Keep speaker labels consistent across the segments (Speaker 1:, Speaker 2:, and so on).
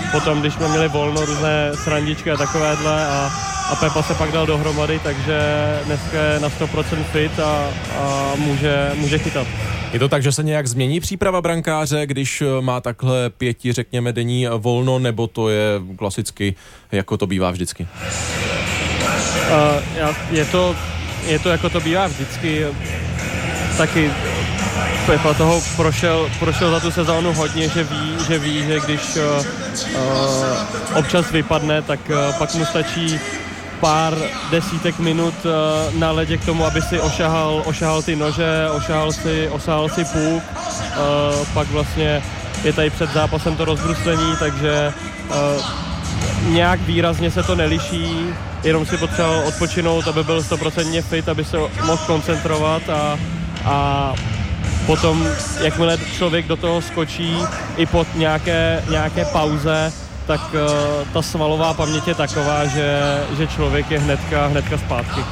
Speaker 1: potom, když jsme měli volno, různé srandičky a takovéhle a Pepa se pak dal dohromady, takže dneska je na 100% fit a může chytat.
Speaker 2: Je to tak, že se nějak změní příprava brankáře, když má takhle 5, řekněme, denní volno, nebo to je klasicky, jako to bývá vždycky?
Speaker 1: Je to jako to bývá vždycky. Taky Pepa toho prošel za tu sezónu hodně, že ví, že když občas vypadne, tak pak mu stačí pár desítek minut na ledě k tomu, aby si ošahal ty nože, ošahal si puk, pak vlastně je tady před zápasem to rozbruslení, takže nějak výrazně se to neliší, jenom si potřeboval odpočinout, aby byl 100% fit, aby se mohl koncentrovat a potom, jakmile člověk do toho skočí i pod nějaké pauze, tak ta svalová paměť je taková, že člověk je hnedka zpátky.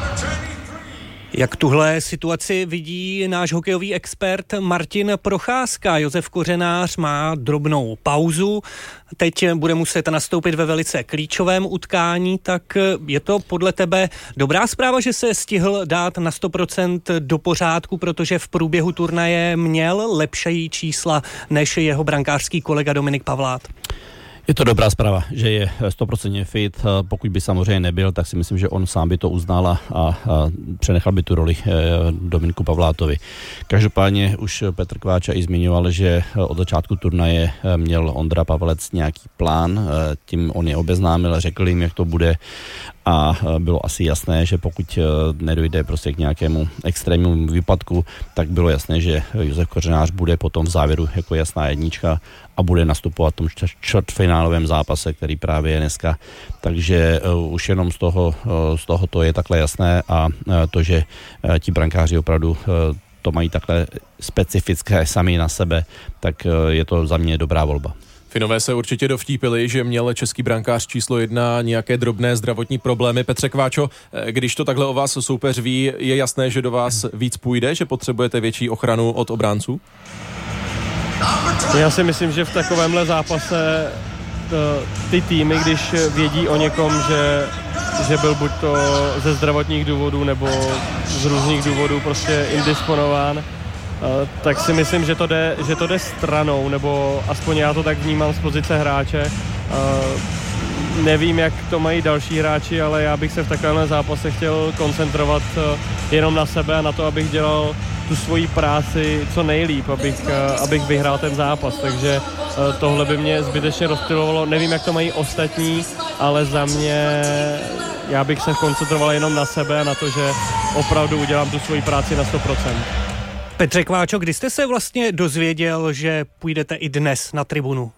Speaker 3: Jak tuhle situaci vidí náš hokejový expert Martin Procházka? Josef Kořenář má drobnou pauzu, teď bude muset nastoupit ve velice klíčovém utkání, tak je to podle tebe dobrá zpráva, že se stihl dát na 100% do pořádku, protože v průběhu turnaje měl lepší čísla než jeho brankářský kolega Dominik Pavlát?
Speaker 4: Je to dobrá zpráva, že je 100% fit. Pokud by samozřejmě nebyl, tak si myslím, že on sám by to uznal a přenechal by tu roli Dominiku Pavlátovi. Každopádně už Petr Kváča i zmiňoval, že od začátku turnaje měl Ondra Pavelec nějaký plán, tím on je obeznámil, řekl jim, jak to bude a bylo asi jasné, že pokud nedojde prostě k nějakému extrémnímu výpadku, tak bylo jasné, že Josef Kořenář bude potom v závěru jako jasná jednička a bude nastupovat v tom čtvrtfinálovém zápase, který právě je dneska. Takže už jenom z toho to je takhle jasné a to, že ti brankáři opravdu to mají takhle specifické sami na sebe, tak je to za mě dobrá volba.
Speaker 2: Finové se určitě dovtípili, že měl český brankář číslo 1 nějaké drobné zdravotní problémy. Petře Kváčo, když to takhle o vás soupeř ví, je jasné, že do vás víc půjde, že potřebujete větší ochranu od obránců?
Speaker 1: Já si myslím, že v takovémhle zápase ty týmy, když vědí o někom, že byl buď to ze zdravotních důvodů nebo z různých důvodů prostě indisponován, tak si myslím, že to jde stranou, nebo aspoň já to tak vnímám z pozice hráče. Nevím, jak to mají další hráči, ale já bych se v takovém zápase chtěl koncentrovat jenom na sebe a na to, abych dělal tu svoji práci co nejlíp, abych vyhrál ten zápas, takže tohle by mě zbytečně rozptylovalo. Nevím, jak to mají ostatní, ale za mě já bych se koncentroval jenom na sebe a na to, že opravdu udělám tu svoji práci na 100%.
Speaker 3: Petře Kváčo, kdy jste se vlastně dozvěděl, že půjdete i dnes na tribunu?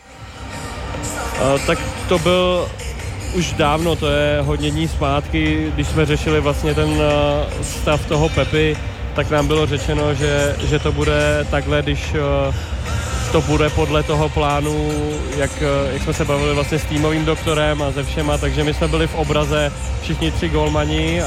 Speaker 1: Tak to byl už dávno, to je hodně dní zpátky, když jsme řešili vlastně ten stav toho Pepy, tak nám bylo řečeno, že to bude takhle, když to bude podle toho plánu, jak jsme se bavili vlastně s týmovým doktorem a se všema, takže my jsme byli v obraze všichni 3 gólmani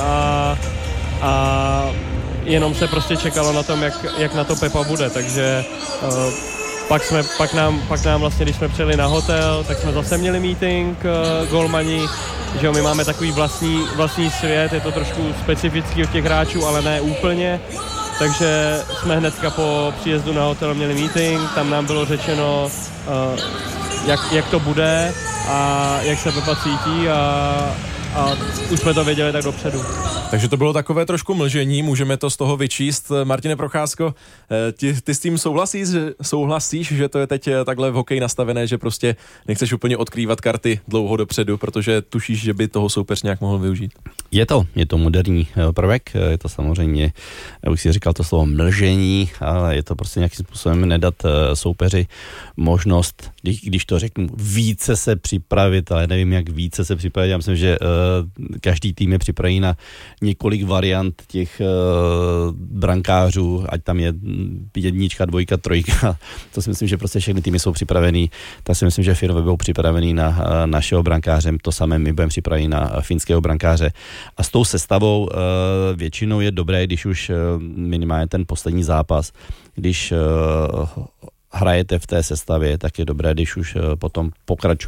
Speaker 1: a jenom se prostě čekalo na tom, jak na to Pepa bude, takže pak nám vlastně, když jsme přijeli na hotel, tak jsme zase měli meeting, golmani, že jo, my máme takový vlastní svět, je to trošku specifický od těch hráčů, ale ne úplně, takže jsme hnedka po příjezdu na hotel měli meeting, tam nám bylo řečeno, jak to bude a jak se Pepa cítí a už jsme to věděli tak dopředu.
Speaker 2: Takže to bylo takové trošku mlžení, můžeme to z toho vyčíst. Martine Procházko, ty s tím souhlasíš, že to je teď takhle v hokeji nastavené, že prostě nechceš úplně odkrývat karty dlouho dopředu, protože tušíš, že by toho soupeř nějak mohl využít?
Speaker 4: Je to moderní prvek, je to samozřejmě, já už si říkal to slovo mlžení, ale je to prostě nějakým způsobem nedat soupeři možnost, když to řeknu, více se připravit, ale nevím, jak více se připravit. Já myslím, že každý tým je připravený na několik variant těch brankářů, ať tam je 1, 2, 3. To si myslím, že prostě všechny týmy jsou připravený. Tak si myslím, že Finové budou připravený na našeho brankáře, to samé my budeme připraveni na finského brankáře. A s tou sestavou většinou je dobré, když už minimálně ten poslední zápas, když hrajete v té sestavě, tak je dobré, když už potom pokračujete